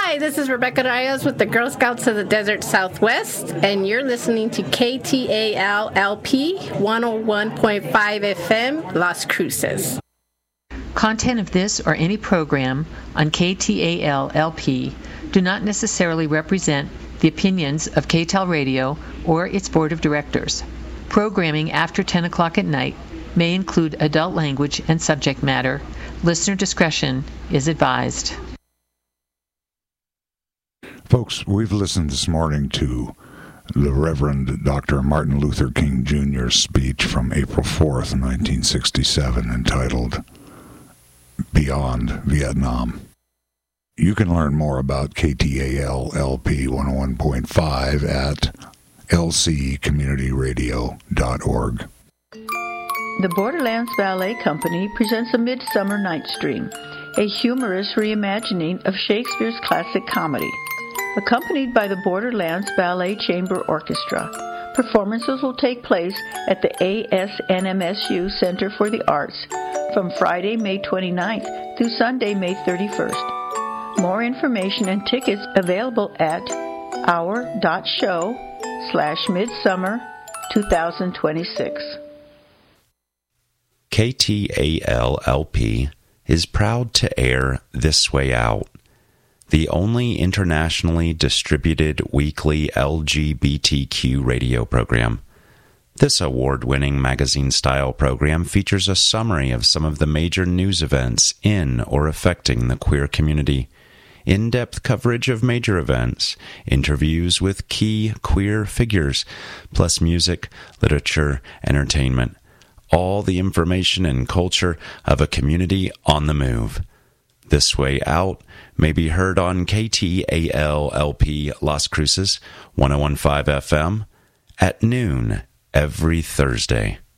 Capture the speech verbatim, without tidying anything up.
Hi, this is Rebecca Reyes with the Girl Scouts of the Desert Southwest, and you're listening to K T A L L P one oh one point five F M, Las Cruces. Content of this or any program on K T A L L P do not necessarily represent the opinions of K T A L Radio or its board of directors. Programming after ten o'clock at night may include adult language and subject matter. Listener discretion is advised. Folks, we've listened this morning to the Reverend Doctor Martin Luther King Junior's speech from April fourth, nineteen sixty-seven, entitled Beyond Vietnam. You can learn more about K T A L L P one oh one point five at l c community radio dot org. The Borderlands Ballet Company presents A Midsummer Night's Dream, a humorous reimagining of Shakespeare's classic comedy. Accompanied by the Borderlands Ballet Chamber Orchestra, performances will take place at the A S N M S U Center for the Arts from Friday, May twenty-ninth through Sunday, May thirty-first. More information and tickets available at our.show slash midsummer 2026. K T A L L P is proud to air This Way Out, the only internationally distributed weekly L G B T Q radio program. This award-winning magazine-style program features a summary of some of the major news events in or affecting the queer community, in-depth coverage of major events, interviews with key queer figures, plus music, literature, entertainment, all the information and culture of a community on the move. This Way Out may be heard on K T A L L P Las Cruces one oh one point five F M at noon every Thursday.